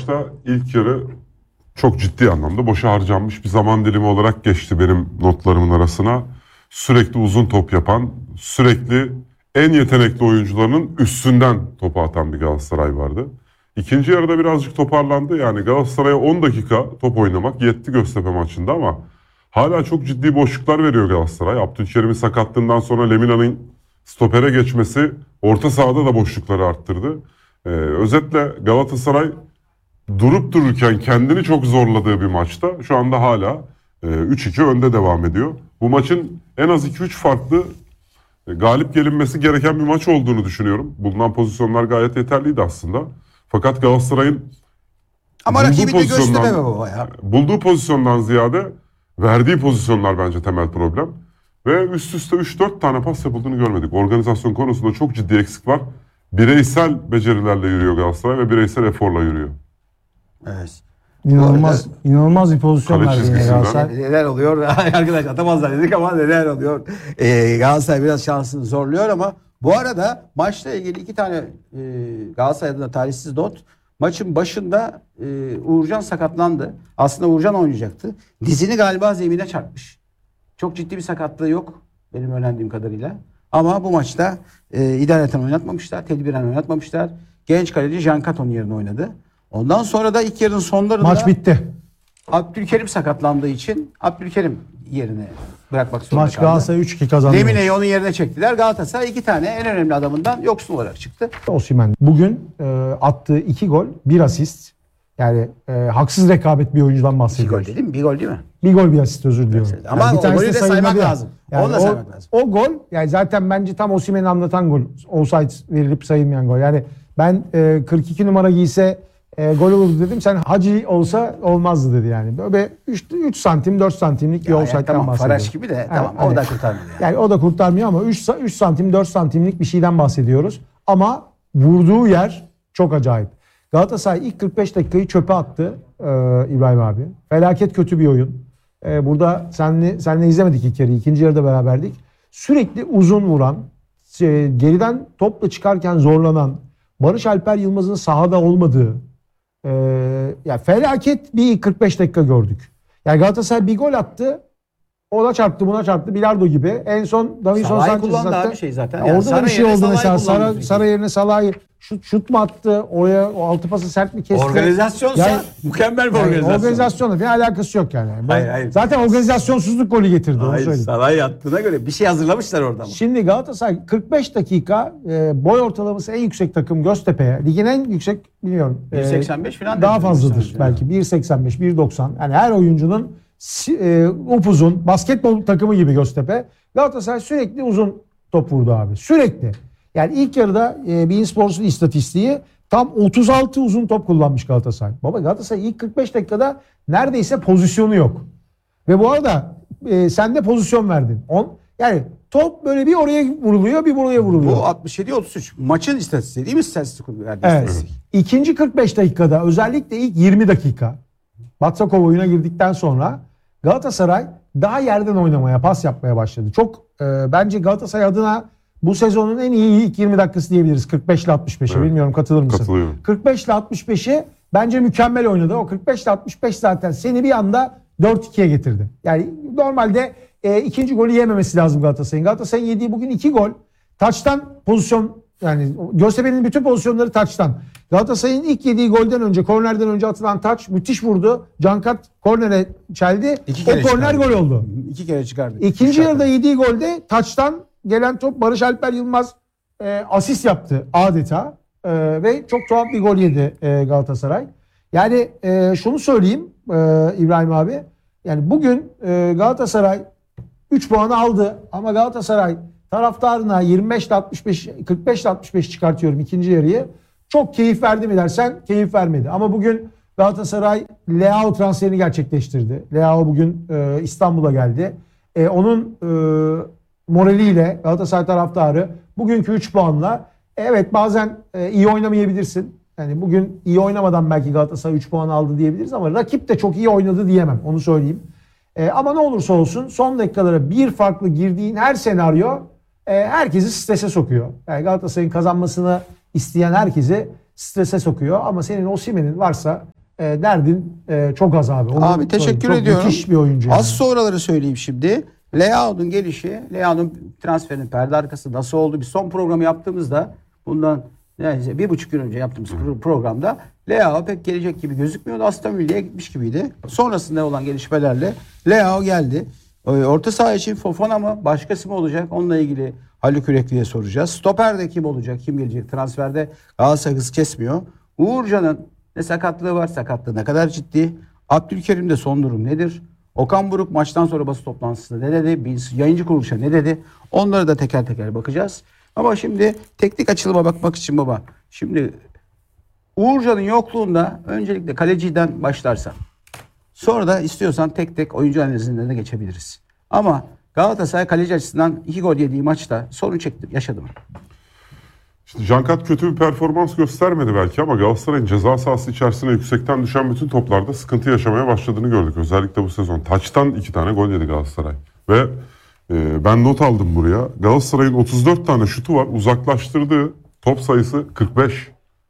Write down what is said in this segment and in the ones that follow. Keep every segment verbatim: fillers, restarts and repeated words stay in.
maçta ilk yarı çok ciddi anlamda boşa harcanmış bir zaman dilimi olarak geçti benim notlarımın arasına. Sürekli uzun top yapan, sürekli en yetenekli oyuncularının üstünden topu atan bir Galatasaray vardı. İkinci yarıda birazcık toparlandı. Yani Galatasaray'a on dakika top oynamak yetti Göztepe maçında ama hala çok ciddi boşluklar veriyor Galatasaray. Abdülkerim'in sakatlığından sonra Lemina'nın stopere geçmesi orta sahada da boşlukları arttırdı. Ee, özetle Galatasaray durup dururken kendini çok zorladığı bir maçta şu anda hala e, üç iki önde devam ediyor. Bu maçın en az iki üç farklı e, galip gelinmesi gereken bir maç olduğunu düşünüyorum. Bulunan pozisyonlar gayet yeterliydi aslında. Fakat Galatasaray'ın ama rakibi de Göztepe baba ya. Bulduğu pozisyondan ziyade verdiği pozisyonlar bence temel problem. Ve üst üste üç dört tane pas yapıldığını görmedik. Organizasyon konusunda çok ciddi eksik var. Bireysel becerilerle yürüyor Galatasaray ve bireysel eforla yürüyor. Evet. İnanılmaz, inanılmaz bir pozisyon verdi yine Galatasaray. Neler oluyor? Arkadaş atamazlar dedik ama neler oluyor? Ee, Galatasaray biraz şansını zorluyor ama bu arada maçla ilgili iki tane e, Galatasaray adına talihsiz not. Maçın başında e, Uğurcan sakatlandı. Aslında Uğurcan oynayacaktı. Dizini galiba zemine çarpmış. Çok ciddi bir sakatlığı yok benim öğrendiğim kadarıyla. Ama bu maçta e, idareten oynatmamışlar, tedbiren oynatmamışlar. Genç kaleci Jan Katon'un yerine oynadı. Ondan sonra da ilk yarının sonlarında Maç bitti. Abdülkerim sakatlandığı için Abdülkerim yerine bırakmak zorunda Maç kaldı. Galatasaray üç iki kazandı. Lemine'yi onun yerine çektiler. Galatasaray iki tane en önemli adamından yoksun olarak çıktı. Osimhen bugün e, attığı iki gol, bir asist. Yani e, haksız rekabet bir oyuncudan İki bahsediyoruz. gol değil mi? Bir gol değil mi? Bir gol bir asist, özür diliyorum. Ama yani o golü de saymak sayılmadı ya. lazım. Yani Onu da o, saymak lazım. O gol yani zaten bence tam Osimhen'i anlatan gol. Offside verilip sayılmayan gol. Yani ben e, kırk iki numara giyse e, gol olurdu dedim. Sen Hacı olsa olmazdı dedi yani. Böyle üç santim dört santimlik bir Ya, offside'den yani tamam, bahsediyorum. Faraş gibi de Yani, tamam hani, o da kurtarmıyor. Yani. yani o da kurtarmıyor ama üç santim dört santimlik bir şeyden bahsediyoruz. Ama vurduğu yer çok acayip. Galatasaray ilk kırk beş dakikayı çöpe attı e, İbrahim abi. Felaket kötü bir oyun. E, burada senle, senle izlemedik ilk yarıyı. İkinci yarıda beraberdik. Sürekli uzun vuran, e, geriden topla çıkarken zorlanan, Barış Alper Yılmaz'ın sahada olmadığı, e, ya felaket bir kırk beş dakika gördük. Yani Galatasaray bir gol attı. Ona çarptı, buna çarptı. Bilardo gibi. En son Davinson Salah'ı Sanchez kullandı attı. abi şey zaten. Ya Yani orada da Sara bir şey yerine oldu Salah'ı mesela. kullandı Sara, peki. Sara yerine Salah'ı şut, şut mu attı? Oraya o altı pası sert mi kesti? Organizasyonsa Yani- mükemmel bir Yani organizasyon. organizasyonla bir alakası yok yani. Hayır, hayır. Zaten organizasyonsuzluk golü getirdi. Onu Hayır, söyleyeyim. Salah'ı yattığına göre bir şey hazırlamışlar orada mı? Şimdi Galatasaray kırk beş dakika e, boy ortalaması en yüksek takım Göztepe'ye. Ligin en yüksek bilmiyorum. e, bir seksen beş falan Daha dedi fazladır sanki. belki. bir seksen beş, bir doksan. Yani her oyuncunun si- e, upuzun basketbol takımı gibi Göztepe. Galatasaray sürekli uzun top vurdu abi. Sürekli. Yani ilk yarıda e, beIN Sports'un istatistiği tam otuz altı uzun top kullanmış Galatasaray. Baba Galatasaray ilk kırk beş dakikada neredeyse pozisyonu yok. Ve bu arada e, sen de pozisyon verdin. On, yani top böyle bir oraya vuruluyor, bir buraya vuruluyor. Bu altmış yedi otuz üç. Maçın istatistiği değil mi? İstatistik verdiği Evet. istatistik. İkinci kırk beş dakikada özellikle ilk yirmi dakika Batsakov oyuna girdikten sonra Galatasaray daha yerden oynamaya, pas yapmaya başladı. Çok e, bence Galatasaray adına bu sezonun en iyi ilk yirmi dakikası diyebiliriz. kırk beş ile altmış beşe. Evet. Bilmiyorum katılır mısın? Katılıyorum. kırk beş ile altmış beşi bence mükemmel oynadı. O kırk beş ile altmış beş zaten seni bir anda dört ikiye getirdi. Yani normalde e, ikinci golü yememesi lazım Galatasaray'ın. Galatasaray'ın yediği bugün iki gol. Taçtan pozisyon, yani Göztepe'nin bütün pozisyonları taçtan. Galatasaray'ın ilk yediği golden önce, kornerden önce atılan taç müthiş vurdu. Cankat kornere çeldi. İki O kere korner çıkardı. gol oldu. İki kere çıkardı. İkinci Üç yarıda dakika. yediği golde taçtan gelen top Barış Alper Yılmaz e, asist yaptı adeta. E, ve çok tuhaf bir gol yedi e, Galatasaray. Yani e, şunu söyleyeyim e, İbrahim abi. Yani bugün e, Galatasaray üç puanı aldı ama Galatasaray taraftarına yirmi beş ile altmış beş, kırk beş ile altmış beş çıkartıyorum ikinci yarıyı. Çok keyif verdi mi dersen keyif vermedi. Ama bugün Galatasaray Leao transferini gerçekleştirdi. Leao bugün e, İstanbul'a geldi. E, onun e, moraliyle Galatasaray taraftarı bugünkü üç puanla evet bazen e, iyi oynamayabilirsin. Yani bugün iyi oynamadan belki Galatasaray üç puan aldı diyebiliriz ama rakip de çok iyi oynadı diyemem. Onu söyleyeyim. E, ama ne olursa olsun son dakikalara bir farklı girdiğin her senaryo e, herkesi strese sokuyor. Yani Galatasaray'ın kazanmasını isteyen herkesi strese sokuyor. Ama senin Osimhen'in varsa e, derdin e, çok az abi. Onu Abi teşekkür çok ediyorum. Müthiş bir oyuncu. Yani. Az sonraları söyleyeyim şimdi. Leao'nun gelişi, Leao'nun transferinin perde arkası nasıl oldu? Bir son programı yaptığımızda bundan neyse bir buçuk gün önce yaptığımız pro- programda Leao pek gelecek gibi gözükmüyordu. Aston Villa'ya gitmiş gibiydi. Sonrasında olan gelişmelerle Leao geldi. Ee, Orta saha için Fofana mı? Başkası mı olacak? Onunla ilgili Haluk Yürekli'ye soracağız. Stoper'de kim olacak? Kim gelecek? Transferde Galatasaray hız kesmiyor. Uğurcan'ın ne sakatlığı var? Sakatlığı ne kadar ciddi? Abdülkerim'de son durum nedir? Okan Buruk maçtan sonra basın toplantısında ne dedi? Biz yayıncı kuruluşa ne dedi? Onları da teker teker bakacağız. Ama şimdi teknik açılıma bakmak için baba. Şimdi Uğurcan'ın yokluğunda öncelikle kaleciden başlarsan. Sonra da istiyorsan tek tek oyuncu analizinden de geçebiliriz. Ama Galatasaray kaleci açısından iki gol yediği maçta sorun çekti, yaşadı mı? İşte Cankat kötü bir performans göstermedi belki ama Galatasaray'ın ceza sahası içerisine yüksekten düşen bütün toplarda sıkıntı yaşamaya başladığını gördük. Özellikle bu sezon. Taçtan iki tane gol yedi Galatasaray. Ve e, ben not aldım buraya. Galatasaray'ın otuz dört tane şutu var. Uzaklaştırdığı top sayısı kırk beş.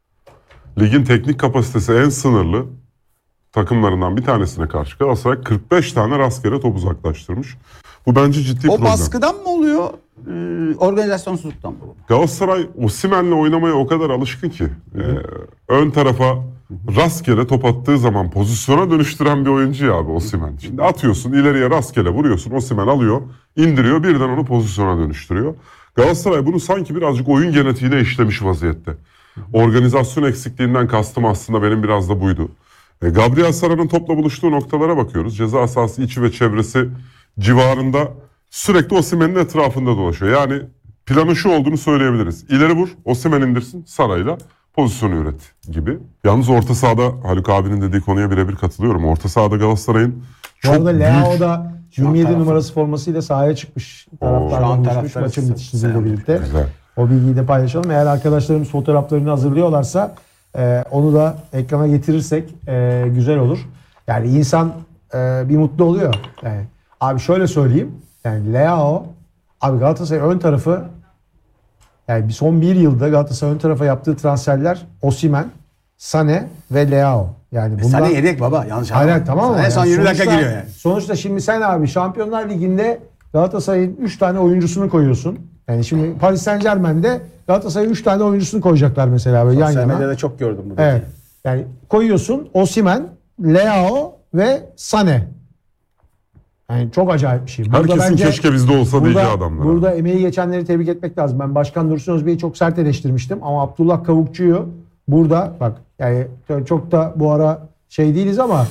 Ligin teknik kapasitesi en sınırlı takımlarından bir tanesine karşı Galatasaray kırk beş tane rastgele top uzaklaştırmış. Bu bence ciddi O problem. baskıdan mı oluyor? Ee, organizasyonsuzluktan mı? Galatasaray Osimhen'le oynamaya o kadar alışkın ki e, ön tarafa rastgele top attığı zaman pozisyona dönüştüren bir oyuncu ya abi Osimhen. Şimdi atıyorsun ileriye rastgele vuruyorsun, Osimhen alıyor, indiriyor, birden onu pozisyona dönüştürüyor. Galatasaray bunu sanki birazcık oyun genetiğine işlemiş vaziyette. Organizasyon eksikliğinden kastım aslında benim biraz da buydu. E, Gabriel Sara'nın topla buluştuğu noktalara bakıyoruz. Ceza sahası içi ve çevresi civarında sürekli Osimhen'in etrafında dolaşıyor. Yani planın şu olduğunu söyleyebiliriz. İleri vur, Osimhen indirsin, Sara'yla pozisyonu üret gibi. Yalnız orta sahada Haluk abinin dediği konuya birebir katılıyorum. Orta sahada Galatasaray'ın Bu çok arada büyük... Leao da yirmi yedi taraftar. numarası formasıyla sahaya çıkmış. Şu an Taraftarla buluşmuş taraftarı maçın se- bitişiyle selam. birlikte. Güzel. O bilgiyi de paylaşalım. Eğer arkadaşlarımız fotoğraflarını hazırlıyorlarsa e, onu da ekrana getirirsek e, güzel olur. Yani insan e, bir mutlu oluyor. Yani, abi şöyle söyleyeyim. Yani Leao, abi Galatasaray ön tarafı, yani bir son bir yılda Galatasaray ön tarafa yaptığı transferler Osimhen, Sané ve Leao. Yani bundan... Sana yedek baba. Yanlış Hayır, anlama. tamam mı? Sana en son Yani yirmi dakika sonuçta- giriyor yani. Sonuçta şimdi sen abi Şampiyonlar Ligi'nde Galatasaray'ın üç tane oyuncusunu koyuyorsun. Yani şimdi Paris Saint-Germain'de Galatasaray'ın üç tane oyuncusunu koyacaklar mesela böyle yan Sosyal yana. medyada çok gördüm bunu. Evet. Yani koyuyorsun Osimhen, Leao ve Sané. Yani çok acayip bir şey. Burada Herkesin bence- keşke bizde olsa Burada, diyeceği adamlar. burada emeği geçenleri tebrik etmek lazım. Ben Başkan Dursun Özbey'i çok sert eleştirmiştim ama Abdullah Kavukçu'yu burada bak yani çok da bu ara şey değiliz ama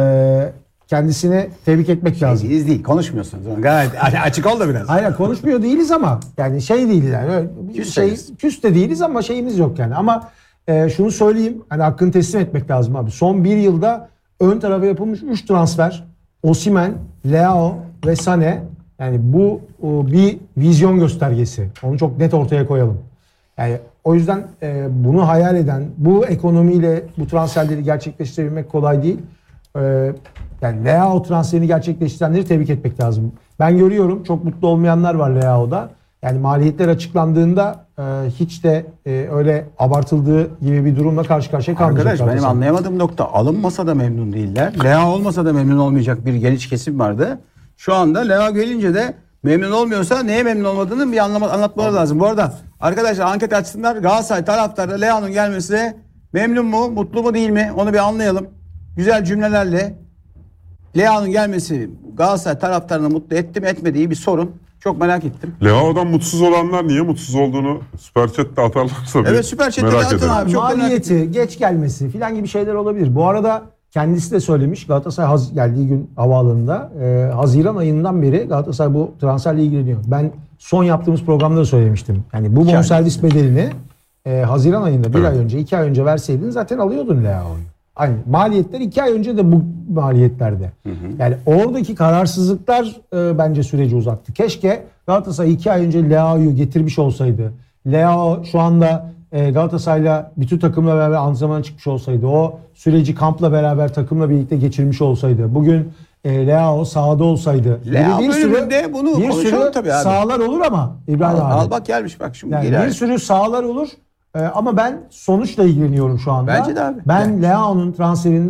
e, kendisini tebrik etmek lazım. Değil, değil. Konuşmuyorsunuz. Gayet açık ol da biraz. Hayır konuşmuyor değiliz ama yani şey değiliz yani öyle bir Küs şey değiliz. küs de değiliz ama şeyimiz yok yani ama e, şunu söyleyeyim hani hakkını teslim etmek lazım abi. Son bir yılda ön tarafa yapılmış üç transfer Osimhen, Leao ve Sané yani bu o, bir vizyon göstergesi. Onu çok net ortaya koyalım. Yani o yüzden e, bunu hayal eden, bu ekonomiyle bu transferleri gerçekleştirebilmek kolay değil. E, yani Leao transferini gerçekleştirenleri tebrik etmek lazım. Ben görüyorum çok mutlu olmayanlar var Leao'da. Yani maliyetler açıklandığında e, hiç de e, öyle abartıldığı gibi bir durumla karşı karşıya kalmayacaklar. Arkadaş benim mesela. anlayamadığım nokta alınmasa da memnun değiller. Leao olmasa da memnun olmayacak bir geniş kesim vardı. Şu anda Leao gelince de memnun olmuyorsa neye memnun olmadığını bir anlama, anlatmaları lazım. Bu arada arkadaşlar anket açsınlar. Galatasaray taraftarı Leao'nun gelmesi memnun mu, mutlu mu değil mi? Onu bir anlayalım. Güzel cümlelerle Leao'nun gelmesi Galatasaray taraftarını mutlu etti mi etmediği bir sorun. Çok merak ettim. Leao'dan mutsuz olanlar niye mutsuz olduğunu Süper Chat'te atarlarsa bir Evet, Süper Chat'te merak atın ederim. abi. Çok merak Maliyeti, geç gelmesi filan gibi şeyler olabilir. Bu arada kendisi de söylemiş Galatasaray haz- geldiği gün havaalanında e, Haziran ayından beri Galatasaray bu transferle ilgileniyor. Ben son yaptığımız programda da söylemiştim. Yani bu İki ay bonservis bedelini e, Haziran ayında bir Evet. ay önce iki ay önce verseydin zaten alıyordun Leao'yu. Aynı maliyetler iki ay önce de bu maliyetlerde. Yani oradaki kararsızlıklar e, bence süreci uzattı. Keşke Galatasaray iki ay önce Leao'yu getirmiş olsaydı. Leao şu anda e, Galatasaray'la bütün takımla beraber antrenmana çıkmış olsaydı. O süreci kampla beraber takımla birlikte geçirmiş olsaydı. Bugün e, Leao sahada olsaydı. Leao bir bölümünde bunu bir konuşalım sürü tabii abi. sahalar olur ama İbrahim Al, abi. al bak gelmiş bak şimdi Yani geri bir sürü sahalar olur. E, ama ben sonuçla ilgileniyorum şu anda. Bence de abi. Ben Yani. Leao'nun transferinde